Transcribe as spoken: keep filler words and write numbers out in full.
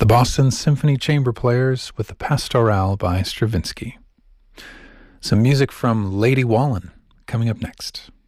the Boston Symphony Chamber Players with the Pastorale by Stravinsky. Some music from Lady Wallen coming up next.